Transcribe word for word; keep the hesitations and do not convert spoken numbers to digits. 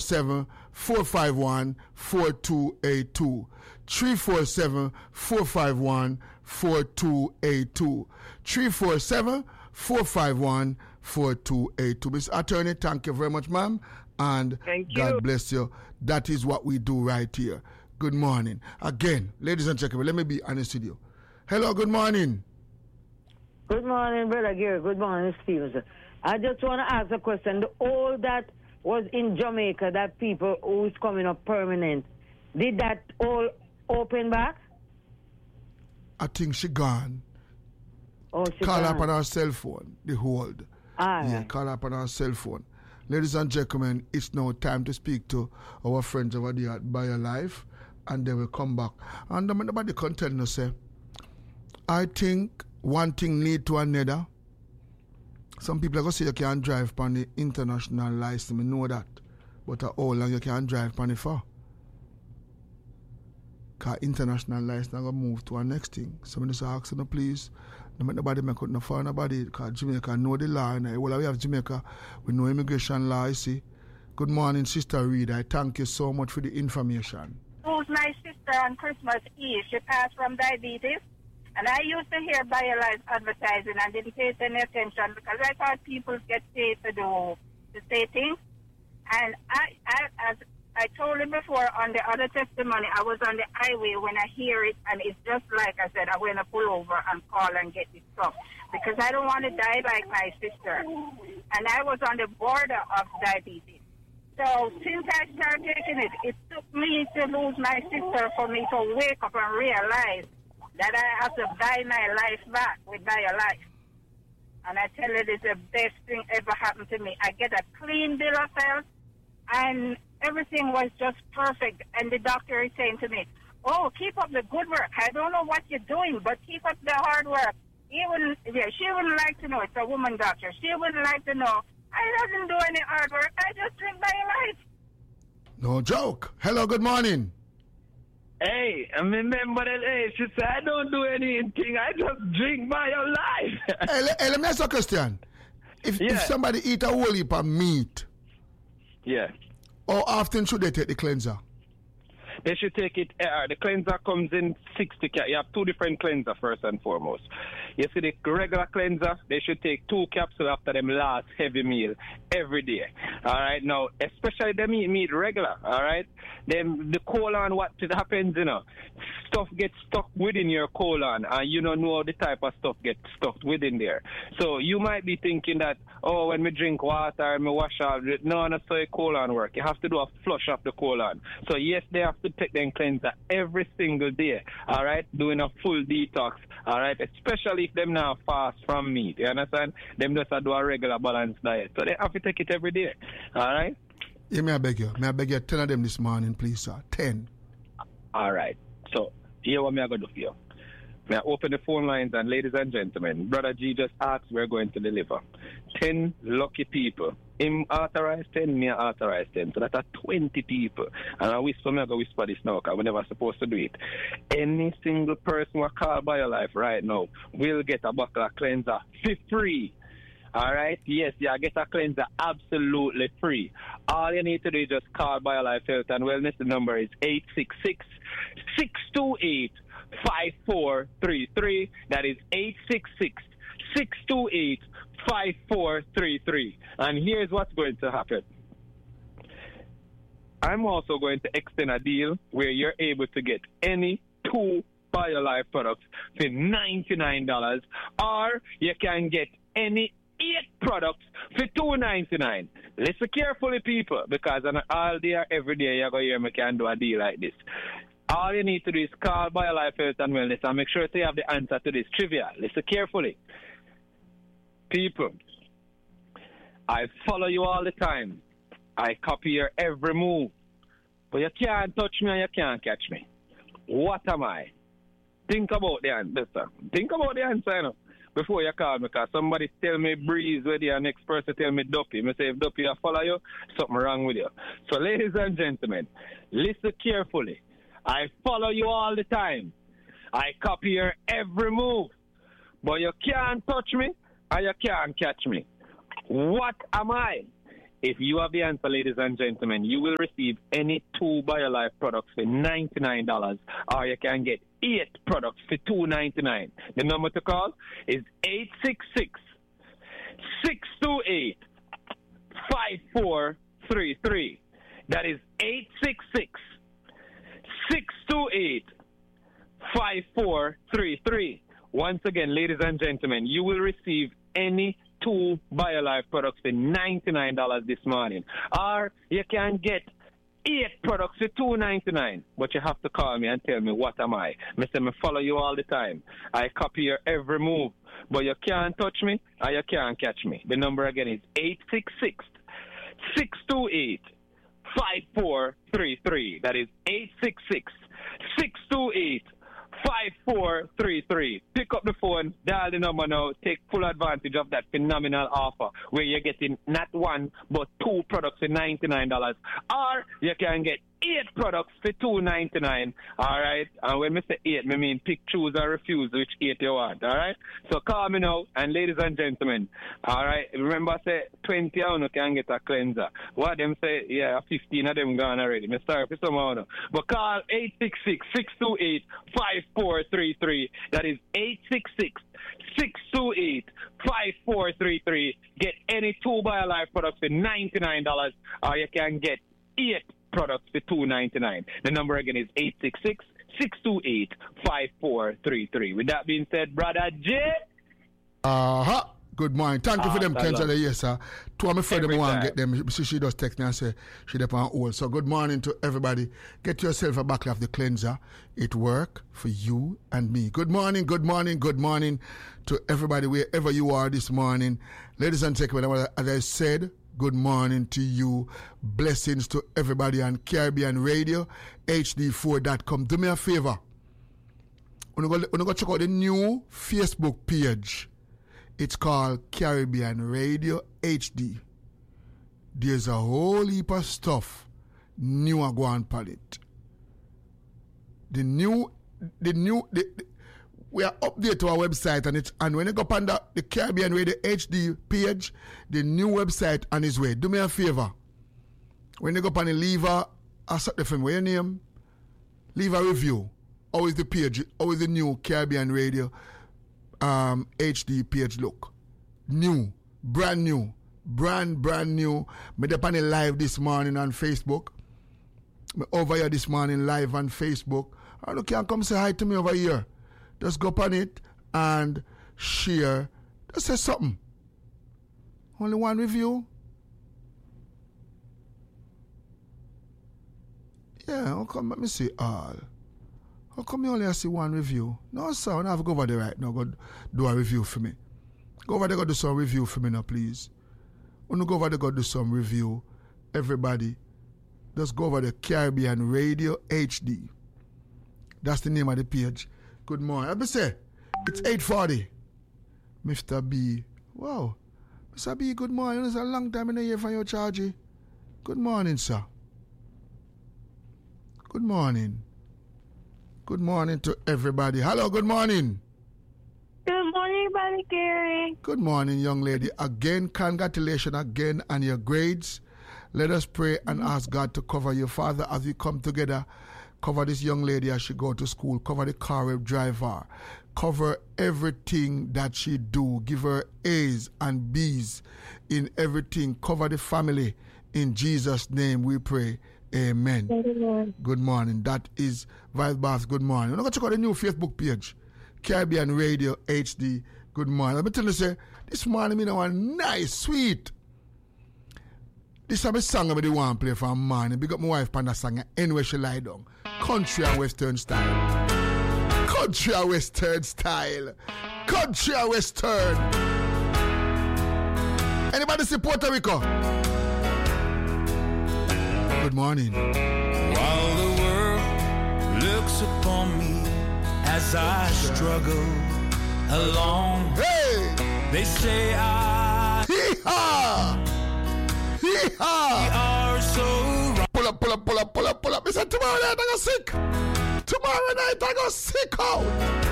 seven, four five one, four two eight two. three four seven, four five one, four two eight two. three four seven, four five one, four two eight two. Miss Attorney, thank you very much, ma'am. And thank you. God bless you. That is what we do right here. Good morning. Again, ladies and gentlemen, let me be honest with you. Hello, good morning. Good morning, Brother Gary. Good morning, Stevenson. I just want to ask a question. The all that was in Jamaica, that people who is coming up permanent, did that all open back? I think she gone. Oh, she call gone. up on her cell phone, the hold. Ah, yeah, right. call up on her cell phone. Ladies and gentlemen, it's now time to speak to our friends over there at BioLife, and they will come back. And nobody can tell us, say, I think one thing lead to another. Some people are going to say you can't drive on the international license. I know that. But how long you can't drive on it for? Because international license is going to move to our next thing. So I just ask them, please, no make nobody make out no for nobody, because Jamaica know the law. And well, we have Jamaica with no immigration law, you see. Good morning, Sister Reed. I thank you so much for the information. Who's my sister on Christmas Eve? She passed from diabetes. And I used to hear BioLife advertising and didn't pay any attention because I thought people get paid to do to say things. And I, I, as I told him before on the other testimony, I was on the highway when I hear it, and it's just like I said, I'm going to pull over and call and get this stuff because I don't want to die like my sister. And I was on the border of diabetes. So since I started taking it, it took me to lose my sister for me to wake up and realize that I have to buy my life back with BioLife. And I tell you, it's the best thing ever happened to me. I get a clean bill of health, and everything was just perfect. And the doctor is saying to me, oh, keep up the good work. I don't know what you're doing, but keep up the hard work. He wouldn't, yeah, she wouldn't like to know. It's a woman doctor. She wouldn't like to know. I doesn't do any hard work. I just drink BioLife. No joke. Hello, good morning. Hey, I remember that. Hey, she said, I don't do anything. I just drink BioLife. hey, le- hey, let me ask you a question. If, yeah. if somebody eat a whole heap of meat, yeah, how often should they take the cleanser? They should take it. Uh, the cleanser comes in sixty caps. You have two different cleanser first and foremost. You see the regular cleanser, they should take two capsules after them last heavy meal every day. All right. Now, especially them eat meat regular. All right. Then the colon, what happens, you know, stuff gets stuck within your colon, and you don't know the type of stuff gets stuck within there. So you might be thinking that, oh, when we drink water and we wash out, no, that's how your colon work. You have to do a flush of the colon. So yes, they have to take them cleanser every single day. All right, doing a full detox. All right, especially if them now fast from meat. You understand? Them just do a regular balanced diet. So they have to take it every day. All right. Yeah, may I beg you? May I beg you ten of them this morning, please, sir? Ten. All right. So here what me I going to do for you. May I open the phone lines, and ladies and gentlemen, Brother G just asked, we're going to deliver. Ten lucky people. Him authorized ten, me authorized ten. So that's a twenty people. And I whisper, me I go whisper this now, because we're never supposed to do it. Any single person who call BioLife right now will get a buckle of cleanser for free. All right? Yes, yeah, get a cleanser absolutely free. All you need to do is just call BioLife Health and Wellness. The number is eight six six, six two eight, five four three three. That is eight six six, six two eight, five four three three. And here's what's going to happen. I'm also going to extend a deal where you're able to get any two BioLife products for ninety-nine dollars, or you can get any eight products for two ninety-nine. Listen carefully, people, because on all day or every day you're going to hear me can do a deal like this. All you need to do is call BioLife Health and Wellness and make sure you have the answer to this trivia. Listen carefully. People, I follow you all the time. I copy your every move. But you can't touch me and you can't catch me. What am I? Think about the answer. Think about the answer, you know, before you call me, because somebody tell me Breeze with you and next person tell me Duppy. I say, if Duppy I follow you, something wrong with you. So, ladies and gentlemen, listen carefully. I follow you all the time. I copy your every move. But you can't touch me and you can't catch me. What am I? If you have the answer, ladies and gentlemen, you will receive any two BioLife products for ninety-nine dollars, or you can get eight products for two ninety-nine. The number to call is eight six six, six two eight, five four three three. That is eight six six, six two eight, five four three three. Once again, ladies and gentlemen, you will receive any two BioLife products for ninety-nine dollars this morning. Or you can get eight products for two ninety-nine. But you have to call me and tell me what am I. I say I follow you all the time. I copy your every move. But you can't touch me or you can't catch me. The number again is eight six six, six two eight, five four three three. That is eight six six, six two eight, five four three three. Pick up the phone, dial the number now, take full advantage of that phenomenal offer where you're getting not one but two products for ninety-nine dollars, or you can get eight products for two ninety-nine. All right, and when I say eight, I mean pick, choose, or refuse which eight you want. All right, so call me now, and ladies and gentlemen, all right, remember say twenty of you can get a cleanser. What them say, yeah, fifteen of them gone already. Me sorry for some of them. But call eight six six, six two eight, five four three three. That is eight six six, six two eight, five four three three. Get any two BioLife products for ninety-nine dollars, or you can get eight products for two ninety-nine. The number again is eight six six, six two eight, five four three three. With that being said, Brother J. Uh-huh. Good morning. Thank you for Ah, them, that Ken. Yes, sir. Two of my friends Every want to time. get them. See, she does text me and say she dep on hold. So good morning to everybody. Get yourself a bottle of the cleanser. It work for you and me. Good morning, good morning, good morning to everybody wherever you are this morning. Ladies and gentlemen, as I said, good morning to you. Blessings to everybody on Caribbean Radio, H D four dot com. Do me a favor. When you go, go check out the new Facebook page. It's called Caribbean Radio H D. There's a whole heap of stuff new are going on it. The new, the new, the, the, we are update to our website and it's and when you go up on the, the Caribbean Radio H D page, the new website on its way. Do me a favor. When you go up on the leave a, a certain film, what's your name? Leave a review. How is the page? How is the new Caribbean Radio Um, H D page look? New, brand new, brand brand new. Me dey on live this morning on Facebook. Me over here this morning live on Facebook. And you can come say hi to me over here. Just go on it and share. Just say something. Only one review. Yeah, how come? Let me see all. How come you only see one review? No, sir, I don't have to go over there right now. Go do a review for me. Go over there, go do some review for me now, please. When you go over there, go do some review. Everybody, just go over the Caribbean Radio H D. That's the name of the page. Good morning. Let me say, it's eight forty. Mister B. Wow. Mister B, good morning. It's a long time in the year from your charge. Good morning, sir. Good morning. Good morning to everybody. Hello, good morning. Good morning, Brother Gary. Good morning, young lady. Again, congratulations again on your grades. Let us pray and ask God to cover you, Father, as we come together. Cover this young lady as she go to school. Cover the car we drive her. Cover everything that she do. Give her A's and B's in everything. Cover the family. In Jesus' name we pray. Amen. Amen. Good morning. That is Vice Boss. Good morning. I'm going to check out the new Facebook page. Caribbean Radio H D. Good morning. Let me tell you, say, this morning, you know, a nice, sweet. This is a song I want to play for a morning. Big up my wife on that song. Anyway, she lie down. Country and Western style. Country and Western style. Country and Western. Anybody see Puerto Rico? Good morning. While the world looks upon me as I struggle along, Hey! they say I Hee-haw! Hee-haw! are so wrong. Pull up, pull up, pull up, pull up, pull up. He said tomorrow night I go sick. Tomorrow night I go sick out.